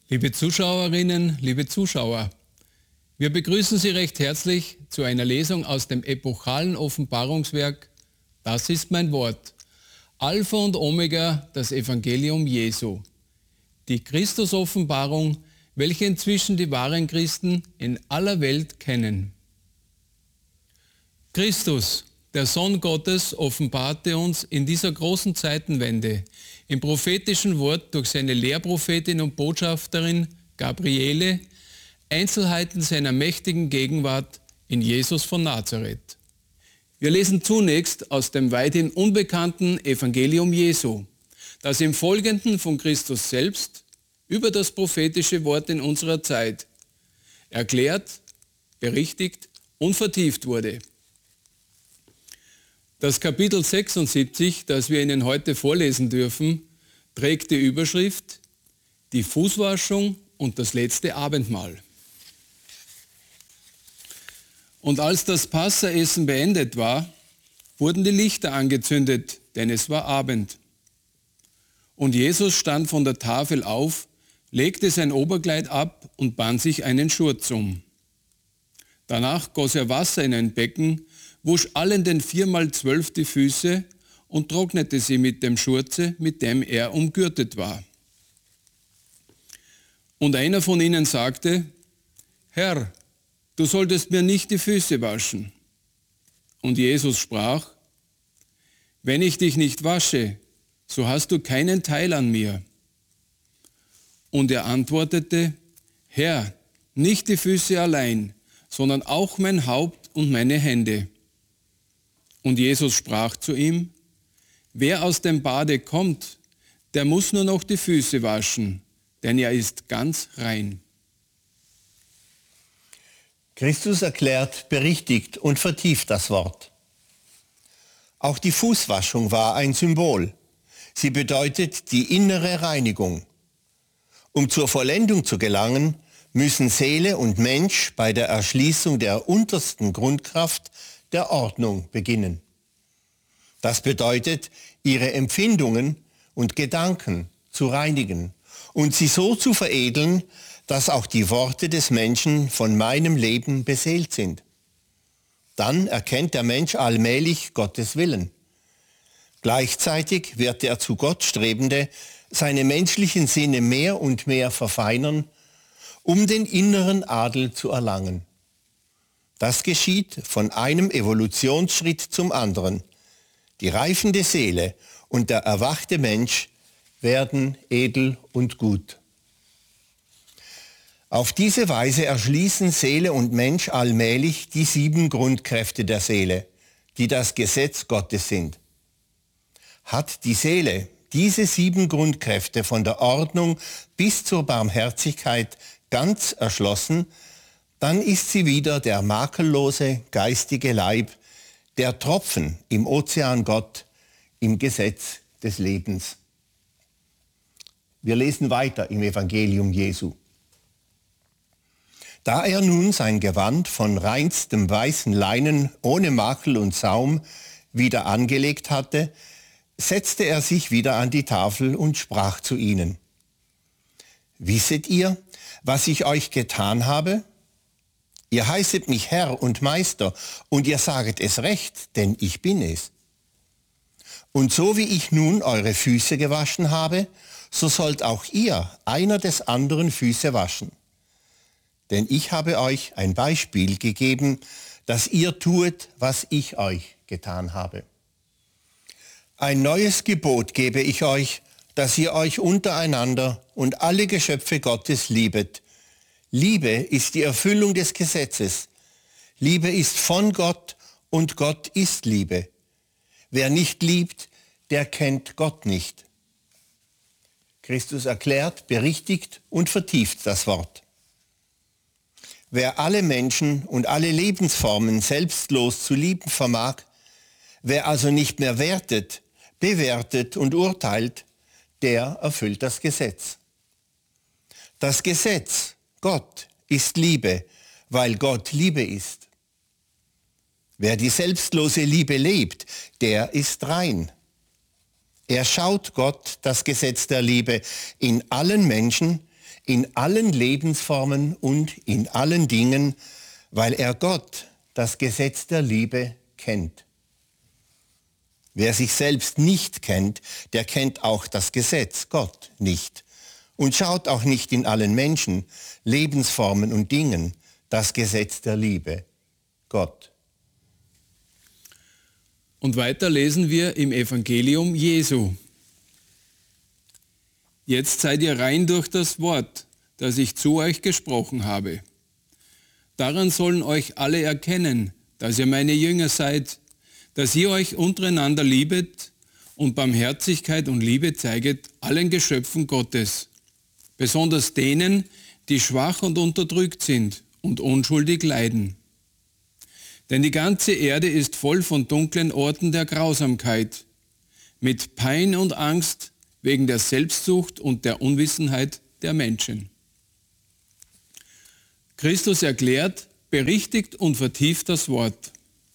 Liebe Zuschauerinnen, liebe Zuschauer, wir begrüßen Sie recht herzlich zu einer Lesung aus dem epochalen Offenbarungswerk Das ist mein Wort, Alpha und Omega, das Evangelium Jesu. Die Christus-Offenbarung, welche inzwischen die wahren Christen in aller Welt kennen. Christus, der Sohn Gottes, offenbarte uns in dieser großen Zeitenwende im prophetischen Wort durch seine Lehrprophetin und Botschafterin Gabriele Einzelheiten seiner mächtigen Gegenwart in Jesus von Nazareth. Wir lesen zunächst aus dem weithin unbekannten Evangelium Jesu, das im Folgenden von Christus selbst über das prophetische Wort in unserer Zeit erklärt, berichtigt und vertieft wurde. Das Kapitel 76, das wir Ihnen heute vorlesen dürfen, trägt die Überschrift Die Fußwaschung und das letzte Abendmahl. Und als das Passaessen beendet war, wurden die Lichter angezündet, denn es war Abend. Und Jesus stand von der Tafel auf, legte sein Oberkleid ab und band sich einen Schurz um. Danach goss er Wasser in ein Becken, wusch allen den 4x12 die Füße und trocknete sie mit dem Schurze, mit dem er umgürtet war. Und einer von ihnen sagte, Herr, du solltest mir nicht die Füße waschen. Und Jesus sprach, wenn ich dich nicht wasche, so hast du keinen Teil an mir. Und er antwortete, Herr, nicht die Füße allein, sondern auch mein Haupt und meine Hände. Und Jesus sprach zu ihm, wer aus dem Bade kommt, der muss nur noch die Füße waschen, denn er ist ganz rein. Christus erklärt, berichtigt und vertieft das Wort. Auch die Fußwaschung war ein Symbol. Sie bedeutet die innere Reinigung. Um zur Vollendung zu gelangen, müssen Seele und Mensch bei der Erschließung der untersten Grundkraft der Ordnung beginnen. Das bedeutet, ihre Empfindungen und Gedanken zu reinigen und sie so zu veredeln, dass auch die Worte des Menschen von meinem Leben beseelt sind. Dann erkennt der Mensch allmählich Gottes Willen. Gleichzeitig wird der zu Gott Strebende seine menschlichen Sinne mehr und mehr verfeinern, um den inneren Adel zu erlangen. Das geschieht von einem Evolutionsschritt zum anderen. Die reifende Seele und der erwachte Mensch werden edel und gut. Auf diese Weise erschließen Seele und Mensch allmählich die 7 Grundkräfte der Seele, die das Gesetz Gottes sind. Hat die Seele diese 7 Grundkräfte von der Ordnung bis zur Barmherzigkeit ganz erschlossen, dann ist sie wieder der makellose geistige Leib, der Tropfen im Ozean Gott, im Gesetz des Lebens. Wir lesen weiter im Evangelium Jesu. Da er nun sein Gewand von reinstem weißen Leinen ohne Makel und Saum wieder angelegt hatte, setzte er sich wieder an die Tafel und sprach zu ihnen. Wisset ihr, was ich euch getan habe? Ihr heißet mich Herr und Meister, und ihr saget es recht, denn ich bin es. Und so wie ich nun eure Füße gewaschen habe, so sollt auch ihr einer des anderen Füße waschen. Denn ich habe euch ein Beispiel gegeben, dass ihr tuet, was ich euch getan habe. Ein neues Gebot gebe ich euch, dass ihr euch untereinander und alle Geschöpfe Gottes liebet. Liebe ist die Erfüllung des Gesetzes. Liebe ist von Gott und Gott ist Liebe. Wer nicht liebt, der kennt Gott nicht. Christus erklärt, berichtigt und vertieft das Wort. Wer alle Menschen und alle Lebensformen selbstlos zu lieben vermag, wer also nicht mehr wertet, bewertet und urteilt, der erfüllt das Gesetz. Das Gesetz, Gott, ist Liebe, weil Gott Liebe ist. Wer die selbstlose Liebe lebt, der ist rein. Er schaut Gott, das Gesetz der Liebe, in allen Menschen, in allen Lebensformen und in allen Dingen, weil er Gott, das Gesetz der Liebe, kennt. Wer sich selbst nicht kennt, der kennt auch das Gesetz, Gott, nicht. Und schaut auch nicht in allen Menschen, Lebensformen und Dingen das Gesetz der Liebe, Gott. Und weiter lesen wir im Evangelium Jesu. Jetzt seid ihr rein durch das Wort, das ich zu euch gesprochen habe. Daran sollen euch alle erkennen, dass ihr meine Jünger seid, dass ihr euch untereinander liebet und Barmherzigkeit und Liebe zeiget allen Geschöpfen Gottes, besonders denen, die schwach und unterdrückt sind und unschuldig leiden. Denn die ganze Erde ist voll von dunklen Orten der Grausamkeit, mit Pein und Angst wegen der Selbstsucht und der Unwissenheit der Menschen. Christus erklärt, berichtigt und vertieft das Wort.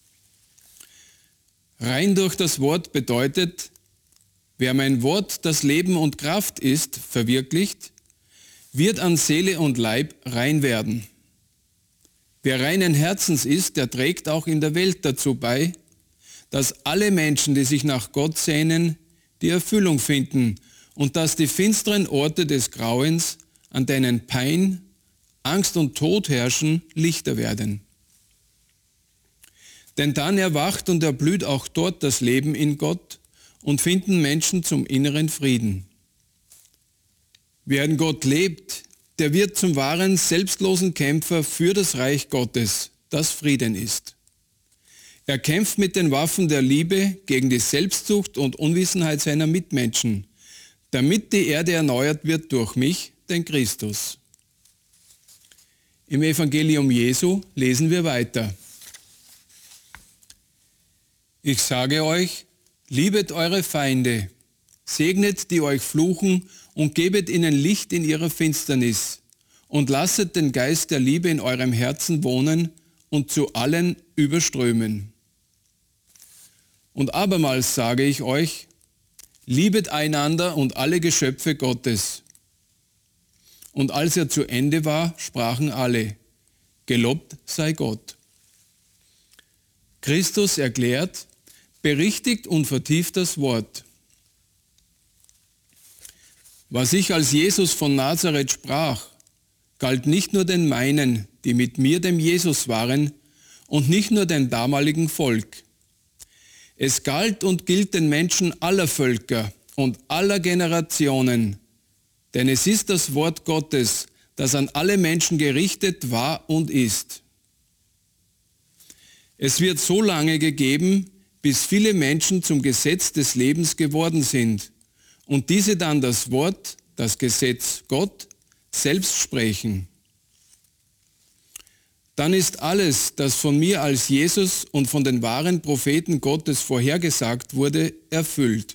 Rein durch das Wort bedeutet, wer mein Wort, das Leben und Kraft ist, verwirklicht, wird an Seele und Leib rein werden. Wer reinen Herzens ist, der trägt auch in der Welt dazu bei, dass alle Menschen, die sich nach Gott sehnen, die Erfüllung finden und dass die finsteren Orte des Grauens, an denen Pein, Angst und Tod herrschen, lichter werden. Denn dann erwacht und erblüht auch dort das Leben in Gott und finden Menschen zum inneren Frieden. Wer in Gott lebt, der wird zum wahren, selbstlosen Kämpfer für das Reich Gottes, das Frieden ist. Er kämpft mit den Waffen der Liebe gegen die Selbstsucht und Unwissenheit seiner Mitmenschen, damit die Erde erneuert wird durch mich, den Christus. Im Evangelium Jesu lesen wir weiter. Ich sage euch, liebet eure Feinde, segnet die euch fluchen und gebet ihnen Licht in ihrer Finsternis und lasset den Geist der Liebe in eurem Herzen wohnen und zu allen überströmen. Und abermals sage ich euch, liebet einander und alle Geschöpfe Gottes. Und als er zu Ende war, sprachen alle, gelobt sei Gott. Christus erklärt, berichtigt und vertieft das Wort. Was ich als Jesus von Nazareth sprach, galt nicht nur den meinen, die mit mir dem Jesus waren, und nicht nur dem damaligen Volk. Es galt und gilt den Menschen aller Völker und aller Generationen, denn es ist das Wort Gottes, das an alle Menschen gerichtet war und ist. Es wird so lange gegeben, bis viele Menschen zum Gesetz des Lebens geworden sind und diese dann das Wort, das Gesetz Gott, selbst sprechen. Dann ist alles, das von mir als Jesus und von den wahren Propheten Gottes vorhergesagt wurde, erfüllt.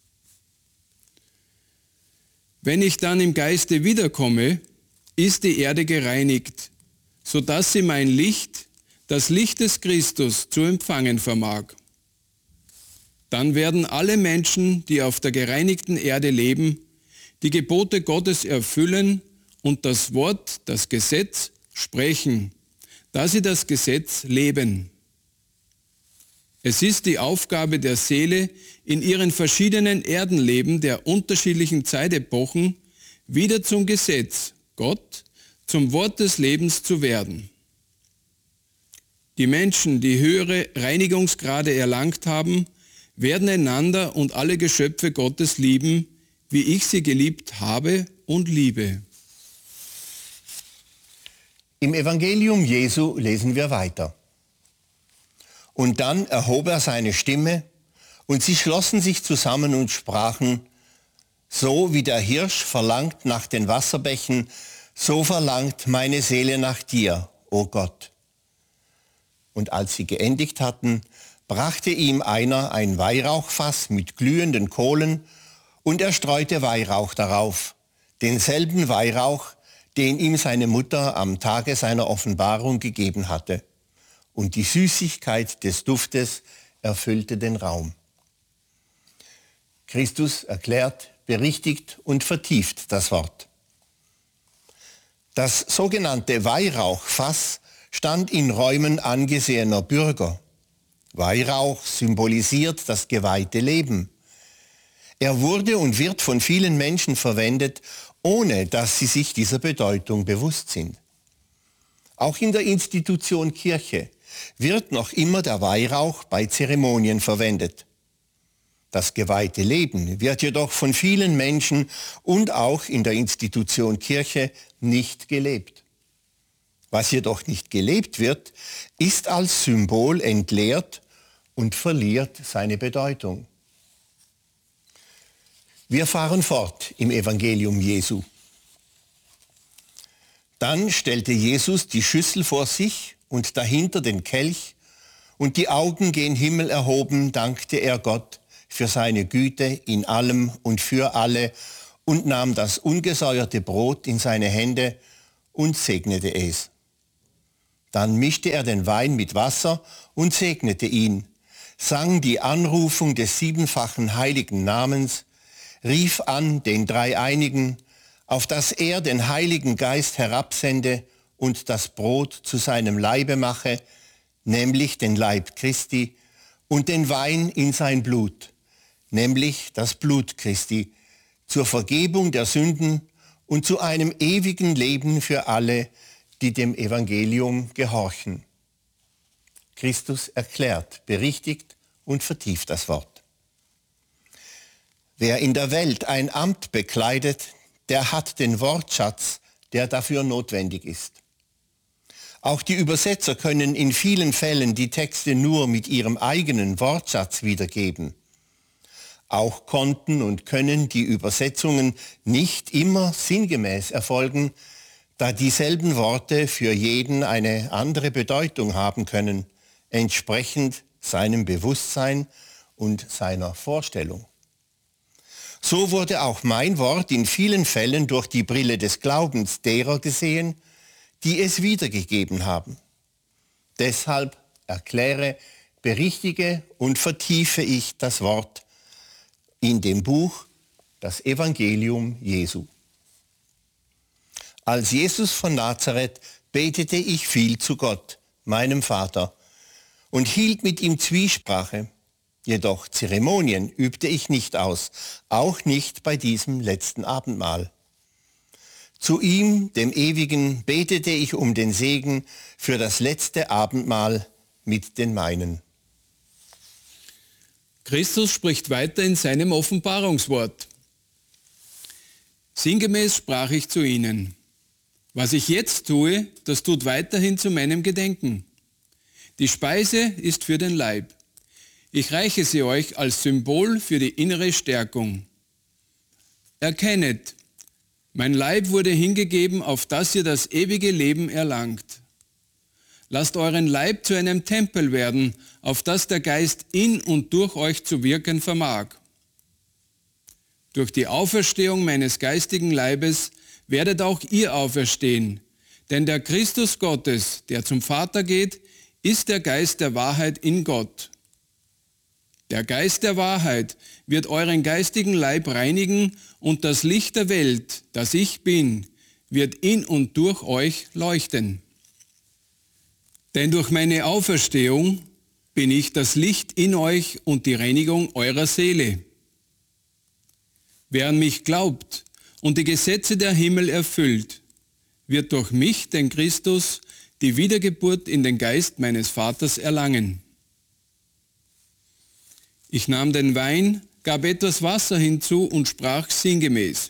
Wenn ich dann im Geiste wiederkomme, ist die Erde gereinigt, sodass sie mein Licht, das Licht des Christus, zu empfangen vermag. Dann werden alle Menschen, die auf der gereinigten Erde leben, die Gebote Gottes erfüllen und das Wort, das Gesetz, sprechen, da sie das Gesetz leben. Es ist die Aufgabe der Seele, in ihren verschiedenen Erdenleben der unterschiedlichen Zeitepochen wieder zum Gesetz, Gott, zum Wort des Lebens zu werden. Die Menschen, die höhere Reinigungsgrade erlangt haben, werden einander und alle Geschöpfe Gottes lieben, wie ich sie geliebt habe und liebe. Im Evangelium Jesu lesen wir weiter. Und dann erhob er seine Stimme, und sie schlossen sich zusammen und sprachen, so wie der Hirsch verlangt nach den Wasserbächen, so verlangt meine Seele nach dir, o Gott. Und als sie geendigt hatten, brachte ihm einer ein Weihrauchfass mit glühenden Kohlen, und er streute Weihrauch darauf, denselben Weihrauch, den ihm seine Mutter am Tage seiner Offenbarung gegeben hatte. Und die Süßigkeit des Duftes erfüllte den Raum. Christus erklärt, berichtigt und vertieft das Wort. Das sogenannte Weihrauchfass stand in Räumen angesehener Bürger. Weihrauch symbolisiert das geweihte Leben. Er wurde und wird von vielen Menschen verwendet, ohne dass sie sich dieser Bedeutung bewusst sind. Auch in der Institution Kirche wird noch immer der Weihrauch bei Zeremonien verwendet. Das geweihte Leben wird jedoch von vielen Menschen und auch in der Institution Kirche nicht gelebt. Was jedoch nicht gelebt wird, ist als Symbol entleert und verliert seine Bedeutung. Wir fahren fort im Evangelium Jesu. Dann stellte Jesus die Schüssel vor sich und dahinter den Kelch, und die Augen gen Himmel erhoben, dankte er Gott für seine Güte in allem und für alle und nahm das ungesäuerte Brot in seine Hände und segnete es. Dann mischte er den Wein mit Wasser und segnete ihn, sang die Anrufung des siebenfachen heiligen Namens, rief an den Dreieinigen, auf dass er den Heiligen Geist herabsende und das Brot zu seinem Leibe mache, nämlich den Leib Christi, und den Wein in sein Blut, nämlich das Blut Christi, zur Vergebung der Sünden und zu einem ewigen Leben für alle, die dem Evangelium gehorchen. Christus erklärt, berichtigt und vertieft das Wort. Wer in der Welt ein Amt bekleidet, der hat den Wortschatz, der dafür notwendig ist. Auch die Übersetzer können in vielen Fällen die Texte nur mit ihrem eigenen Wortschatz wiedergeben. Auch konnten und können die Übersetzungen nicht immer sinngemäß erfolgen, da dieselben Worte für jeden eine andere Bedeutung haben können, entsprechend seinem Bewusstsein und seiner Vorstellung. So wurde auch mein Wort in vielen Fällen durch die Brille des Glaubens derer gesehen, die es wiedergegeben haben. Deshalb erkläre, berichtige und vertiefe ich das Wort in dem Buch Das Evangelium Jesu. Als Jesus von Nazareth betete ich viel zu Gott, meinem Vater, und hielt mit ihm Zwiesprache. Jedoch Zeremonien übte ich nicht aus, auch nicht bei diesem letzten Abendmahl. Zu ihm, dem Ewigen, betete ich um den Segen für das letzte Abendmahl mit den meinen. Christus spricht weiter in seinem Offenbarungswort. Sinngemäß sprach ich zu ihnen: Was ich jetzt tue, das tut weiterhin zu meinem Gedenken. Die Speise ist für den Leib. Ich reiche sie euch als Symbol für die innere Stärkung. Erkennet, mein Leib wurde hingegeben, auf dass ihr das ewige Leben erlangt. Lasst euren Leib zu einem Tempel werden, auf dass der Geist in und durch euch zu wirken vermag. Durch die Auferstehung meines geistigen Leibes werdet auch ihr auferstehen, denn der Christus Gottes, der zum Vater geht, ist der Geist der Wahrheit in Gott. Der Geist der Wahrheit wird euren geistigen Leib reinigen und das Licht der Welt, das ich bin, wird in und durch euch leuchten. Denn durch meine Auferstehung bin ich das Licht in euch und die Reinigung eurer Seele. Wer an mich glaubt und die Gesetze der Himmel erfüllt, wird durch mich, den Christus, die Wiedergeburt in den Geist meines Vaters erlangen. Ich nahm den Wein, gab etwas Wasser hinzu und sprach sinngemäß: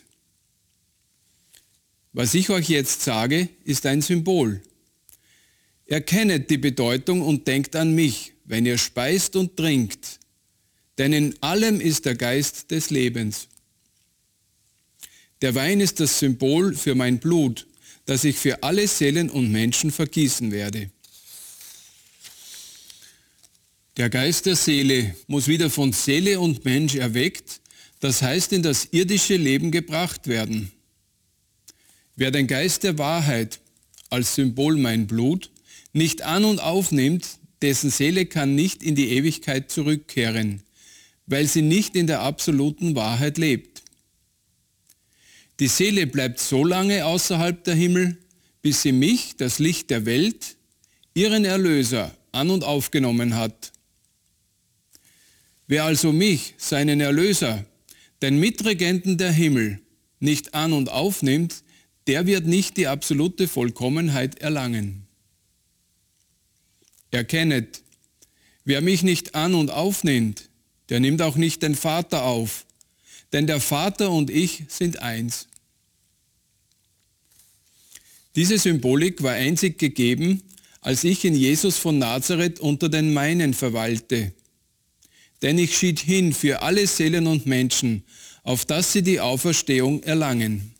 Was ich euch jetzt sage, ist ein Symbol. Erkennet die Bedeutung und denkt an mich, wenn ihr speist und trinkt, denn in allem ist der Geist des Lebens. Der Wein ist das Symbol für mein Blut, das ich für alle Seelen und Menschen vergießen werde. Der Geist der Seele muss wieder von Seele und Mensch erweckt, das heißt in das irdische Leben gebracht werden. Wer den Geist der Wahrheit als Symbol mein Blut nicht an und aufnimmt, dessen Seele kann nicht in die Ewigkeit zurückkehren, weil sie nicht in der absoluten Wahrheit lebt. Die Seele bleibt so lange außerhalb der Himmel, bis sie mich, das Licht der Welt, ihren Erlöser, an und aufgenommen hat. Wer also mich, seinen Erlöser, den Mitregenten der Himmel, nicht an und aufnimmt, der wird nicht die absolute Vollkommenheit erlangen. Erkennet, wer mich nicht an und aufnimmt, der nimmt auch nicht den Vater auf, denn der Vater und ich sind eins. Diese Symbolik war einzig gegeben, als ich in Jesus von Nazareth unter den Meinen verweilte. Denn ich schied hin für alle Seelen und Menschen, auf dass sie die Auferstehung erlangen.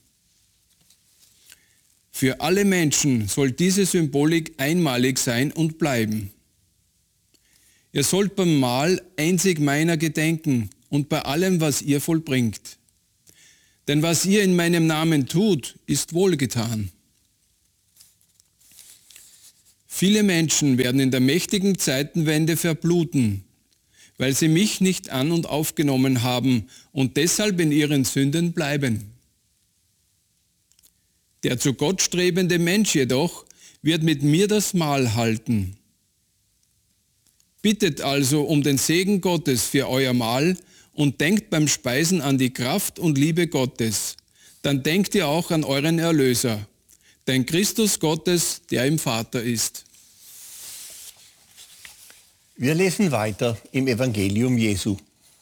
Für alle Menschen soll diese Symbolik einmalig sein und bleiben. Ihr sollt beim Mahl einzig meiner gedenken und bei allem, was ihr vollbringt. Denn was ihr in meinem Namen tut, ist wohlgetan. Viele Menschen werden in der mächtigen Zeitenwende verbluten, weil sie mich nicht an und aufgenommen haben und deshalb in ihren Sünden bleiben. Der zu Gott strebende Mensch jedoch wird mit mir das Mahl halten. Bittet also um den Segen Gottes für euer Mahl und denkt beim Speisen an die Kraft und Liebe Gottes. Dann denkt ihr auch an euren Erlöser, den Christus Gottes, der im Vater ist. Wir lesen weiter im Evangelium Jesu.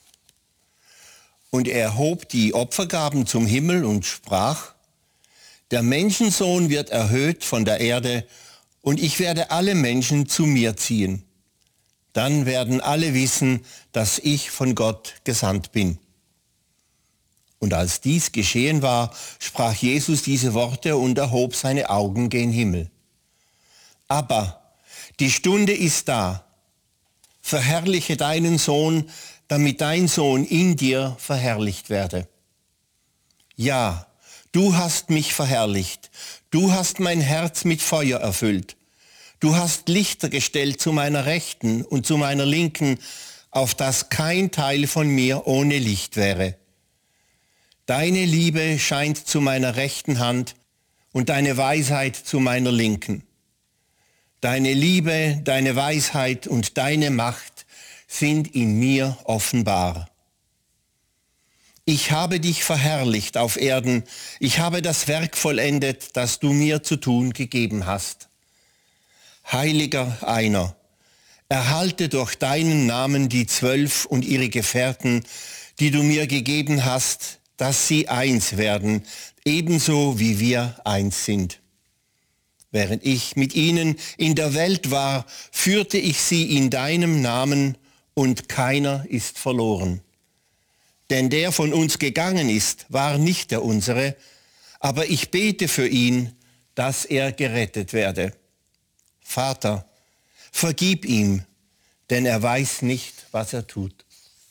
Und er hob die Opfergaben zum Himmel und sprach: Der Menschensohn wird erhöht von der Erde, und ich werde alle Menschen zu mir ziehen. Dann werden alle wissen, dass ich von Gott gesandt bin. Und als dies geschehen war, sprach Jesus diese Worte und erhob seine Augen gen Himmel. Aber die Stunde ist da. Verherrliche deinen Sohn, damit dein Sohn in dir verherrlicht werde. Ja, du hast mich verherrlicht. Du hast mein Herz mit Feuer erfüllt. Du hast Lichter gestellt zu meiner Rechten und zu meiner Linken, auf dass kein Teil von mir ohne Licht wäre. Deine Liebe scheint zu meiner rechten Hand und deine Weisheit zu meiner Linken. Deine Liebe, deine Weisheit und deine Macht sind in mir offenbar. Ich habe dich verherrlicht auf Erden, ich habe das Werk vollendet, das du mir zu tun gegeben hast. Heiliger Einer, erhalte durch deinen Namen die 12 und ihre Gefährten, die du mir gegeben hast, dass sie eins werden, ebenso wie wir eins sind. Während ich mit ihnen in der Welt war, führte ich sie in deinem Namen, und keiner ist verloren. Denn der von uns gegangen ist, war nicht der unsere, aber ich bete für ihn, dass er gerettet werde. Vater, vergib ihm, denn er weiß nicht, was er tut.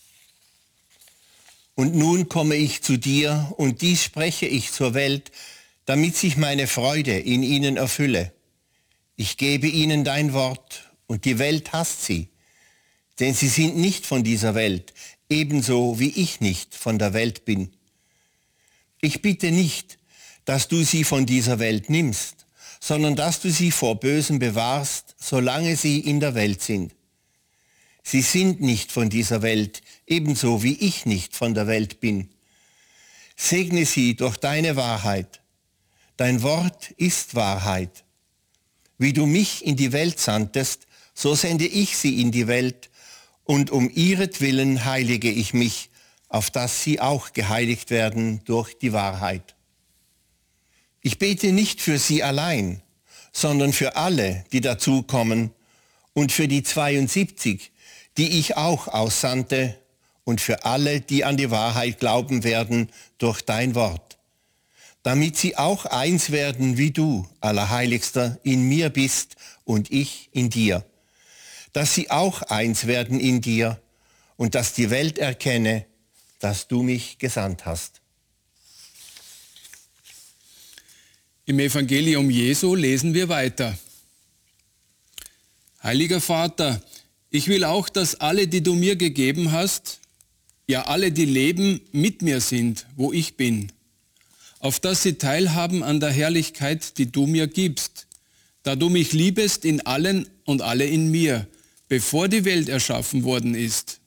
Und nun komme ich zu dir, und dies spreche ich zur Welt, damit sich meine Freude in ihnen erfülle. Ich gebe ihnen dein Wort, und die Welt hasst sie, denn sie sind nicht von dieser Welt, ebenso wie ich nicht von der Welt bin. Ich bitte nicht, dass du sie von dieser Welt nimmst, sondern dass du sie vor Bösem bewahrst, solange sie in der Welt sind. Sie sind nicht von dieser Welt, ebenso wie ich nicht von der Welt bin. Segne sie durch deine Wahrheit. Dein Wort ist Wahrheit. Wie du mich in die Welt sandtest, so sende ich sie in die Welt, und um ihretwillen heilige ich mich, auf dass sie auch geheiligt werden durch die Wahrheit. Ich bete nicht für sie allein, sondern für alle, die dazukommen, und für die 72, die ich auch aussandte, und für alle, die an die Wahrheit glauben werden durch dein Wort, damit sie auch eins werden, wie du, Allerheiligster, in mir bist und ich in dir, dass sie auch eins werden in dir und dass die Welt erkenne, dass du mich gesandt hast. Im Evangelium Jesu lesen wir weiter. Heiliger Vater, ich will auch, dass alle, die du mir gegeben hast, ja alle, die leben, mit mir sind, wo ich bin. auf dass sie teilhaben an der Herrlichkeit, die du mir gibst, da du mich liebest in allen und alle in mir, bevor die Welt erschaffen worden ist.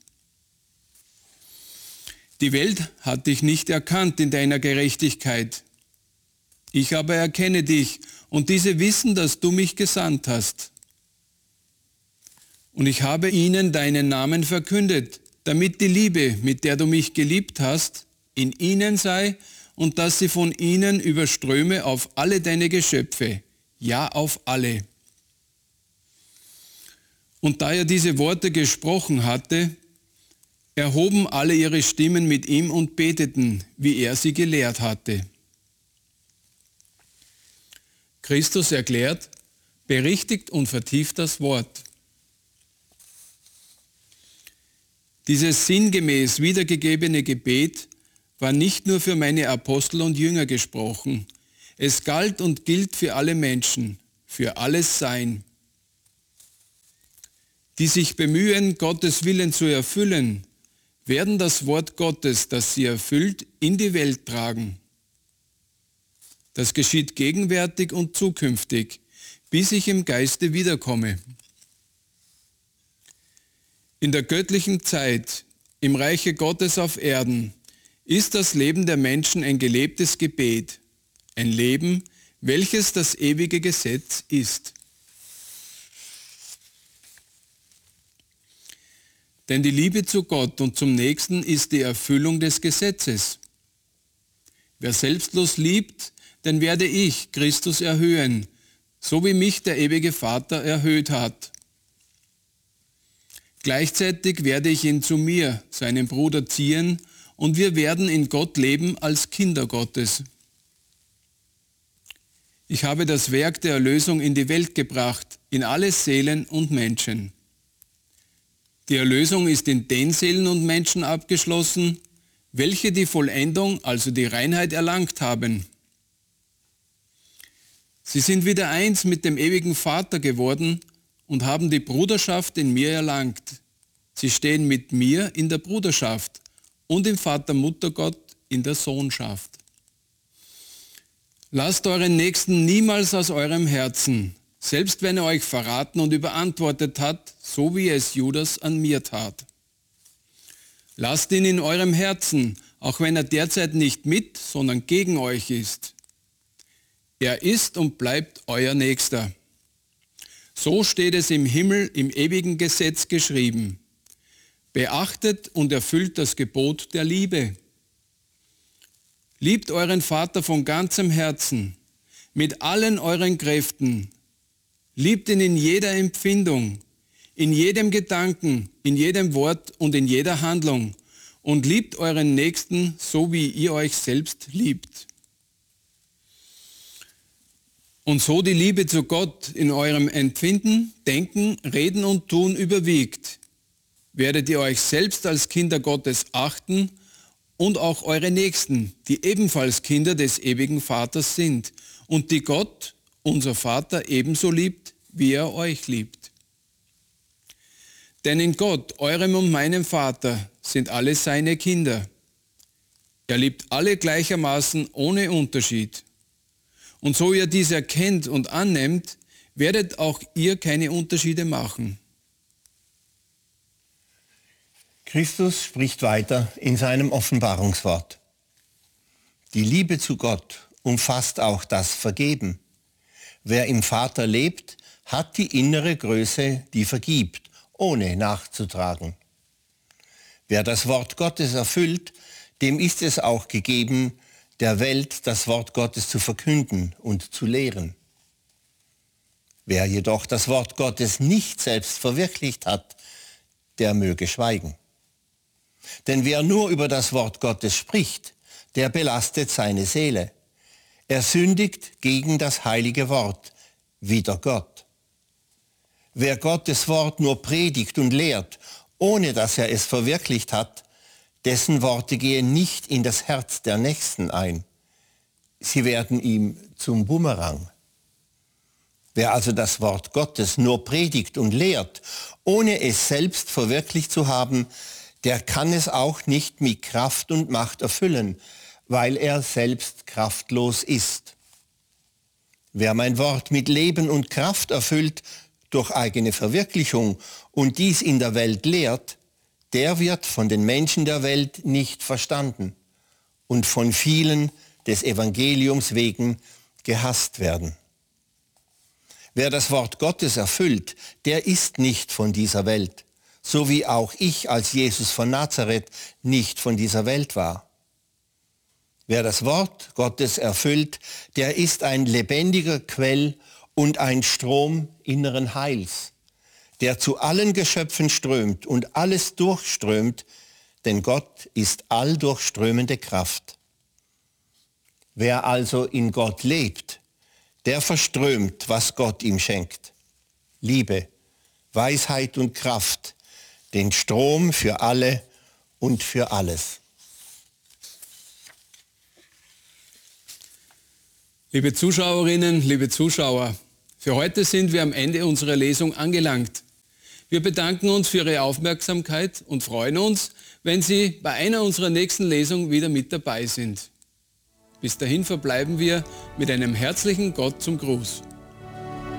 Die Welt hat dich nicht erkannt in deiner Gerechtigkeit. Ich aber erkenne dich, und diese wissen, dass du mich gesandt hast. Und ich habe ihnen deinen Namen verkündet, damit die Liebe, mit der du mich geliebt hast, in ihnen sei und dass sie von ihnen überströme auf alle deine Geschöpfe, ja auf alle. Und da er diese Worte gesprochen hatte, erhoben alle ihre Stimmen mit ihm und beteten, wie er sie gelehrt hatte. Christus erklärt, berichtigt und vertieft das Wort. Dieses sinngemäß wiedergegebene Gebet war nicht nur für meine Apostel und Jünger gesprochen. Es galt und gilt für alle Menschen, für alles Sein, die sich bemühen, Gottes Willen zu erfüllen, werden das Wort Gottes, das sie erfüllt, in die Welt tragen. Das geschieht gegenwärtig und zukünftig, bis ich im Geiste wiederkomme. In der göttlichen Zeit, im Reiche Gottes auf Erden, ist das Leben der Menschen ein gelebtes Gebet, ein Leben, welches das ewige Gesetz ist. Denn die Liebe zu Gott und zum Nächsten ist die Erfüllung des Gesetzes. Wer selbstlos liebt, den werde ich, Christus, erhöhen, so wie mich der ewige Vater erhöht hat. Gleichzeitig werde ich ihn zu mir, seinen Bruder, ziehen, und wir werden in Gott leben als Kinder Gottes. Ich habe das Werk der Erlösung in die Welt gebracht, in alle Seelen und Menschen. Die Erlösung ist in den Seelen und Menschen abgeschlossen, welche die Vollendung, also die Reinheit, erlangt haben. Sie sind wieder eins mit dem ewigen Vater geworden und haben die Bruderschaft in mir erlangt. Sie stehen mit mir in der Bruderschaft und im Vater-Mutter-Gott in der Sohnschaft. Lasst euren Nächsten niemals aus eurem Herzen, selbst wenn er euch verraten und überantwortet hat, so wie es Judas an mir tat. Lasst ihn in eurem Herzen, auch wenn er derzeit nicht mit, sondern gegen euch ist. Er ist und bleibt euer Nächster. So steht es im Himmel im ewigen Gesetz geschrieben. Beachtet und erfüllt das Gebot der Liebe. Liebt euren Vater von ganzem Herzen, mit allen euren Kräften. Liebt ihn in jeder Empfindung, in jedem Gedanken, in jedem Wort und in jeder Handlung. Und liebt euren Nächsten, so wie ihr euch selbst liebt. Und so die Liebe zu Gott in eurem Empfinden, Denken, Reden und Tun überwiegt, werdet ihr euch selbst als Kinder Gottes achten und auch eure Nächsten, die ebenfalls Kinder des ewigen Vaters sind und die Gott, unser Vater, ebenso liebt, wie er euch liebt. Denn in Gott, eurem und meinem Vater, sind alle seine Kinder. Er liebt alle gleichermaßen ohne Unterschied. Und so ihr dies erkennt und annehmt, werdet auch ihr keine Unterschiede machen. Christus spricht weiter in seinem Offenbarungswort. Die Liebe zu Gott umfasst auch das Vergeben. Wer im Vater lebt, hat die innere Größe, die vergibt, ohne nachzutragen. Wer das Wort Gottes erfüllt, dem ist es auch gegeben, der Welt das Wort Gottes zu verkünden und zu lehren. Wer jedoch das Wort Gottes nicht selbst verwirklicht hat, der möge schweigen. Denn wer nur über das Wort Gottes spricht, der belastet seine Seele. Er sündigt gegen das heilige Wort, wider Gott. Wer Gottes Wort nur predigt und lehrt, ohne dass er es verwirklicht hat, dessen Worte gehen nicht in das Herz der Nächsten ein. Sie werden ihm zum Bumerang. Wer also das Wort Gottes nur predigt und lehrt, ohne es selbst verwirklicht zu haben, der kann es auch nicht mit Kraft und Macht erfüllen, weil er selbst kraftlos ist. Wer mein Wort mit Leben und Kraft erfüllt durch eigene Verwirklichung und dies in der Welt lehrt, der wird von den Menschen der Welt nicht verstanden und von vielen des Evangeliums wegen gehasst werden. Wer das Wort Gottes erfüllt, der ist nicht von dieser Welt, so wie auch ich als Jesus von Nazareth nicht von dieser Welt war. Wer das Wort Gottes erfüllt, der ist ein lebendiger Quell und ein Strom inneren Heils, der zu allen Geschöpfen strömt und alles durchströmt, denn Gott ist alldurchströmende Kraft. Wer also in Gott lebt, der verströmt, was Gott ihm schenkt. Liebe, Weisheit und Kraft, den Strom für alle und für alles. Liebe Zuschauerinnen, liebe Zuschauer, für heute sind wir am Ende unserer Lesung angelangt. Wir bedanken uns für Ihre Aufmerksamkeit und freuen uns, wenn Sie bei einer unserer nächsten Lesungen wieder mit dabei sind. Bis dahin verbleiben wir mit einem herzlichen Gott zum Gruß.